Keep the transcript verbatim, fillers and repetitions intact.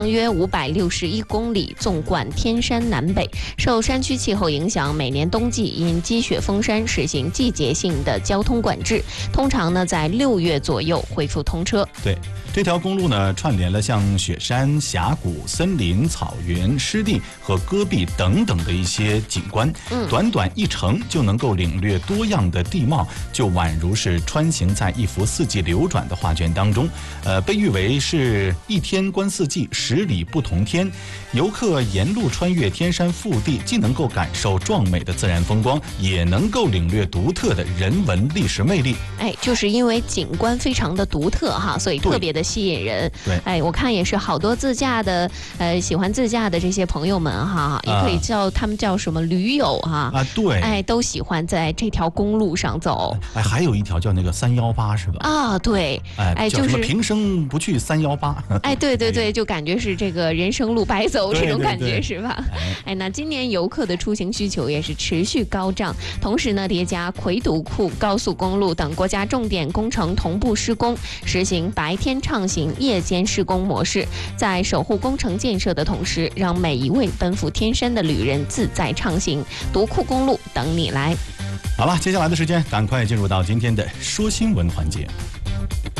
约五百六十一公里，纵贯天山南北。受山区气候影响，每年冬季因积雪封山，实行季节性的交通管制，通常呢在六月左右恢复通车。 对，这条公路呢串联了像雪山、峡谷、森林、草原、湿地和戈壁等等的一些景观， 嗯， 短短一程就能够领略多样的地貌，就宛如是穿行在一幅四季流转的画卷当中。呃，被誉为是一天观四季，十里不同天。游客沿路穿越天山腹地，既能够感受壮美的自然风光，也能够领略独特的人文历史魅力。 哎，就是因为景观非常的独特哈，所以特别的吸引人。 对， 哎，我看也是好多自驾的，呃，喜欢自驾的这些朋友们哈，也可以叫、啊、他们叫什么驴友哈啊，对， 哎，都喜欢在这条公路上走。 哎，还有一条叫那个三幺八是吧？ 啊，对， 哎， 哎，就是平生不去三幺八。 哎，对对对，就感觉是这个人生路白走这种感觉，对对对，是吧？哎, 哎，那今年游客的出行需求也是持续高涨，同时呢，叠加魁独库高速公路等国家重点工程同步施工，实行白天畅行、夜间施工模式，在守护工程建设的同时，让每一位奔赴天山的旅人自在畅行。独库公路等你来。 好了，接下来的时间，赶快进入到今天的说新闻环节。